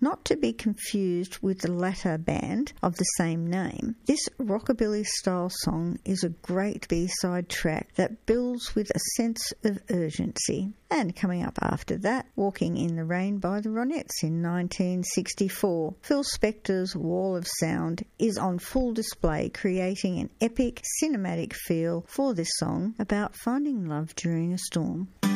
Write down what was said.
not to be confused with the latter band of the same name. This rockabilly-style song is a great B-side track that builds with a sense of urgency. And coming up after that, Walking in the Rain by the Ronettes in 1964. Phil Spector's Wall of Sound is on full display, creating an epic cinematic feel for this song about finding love during a storm.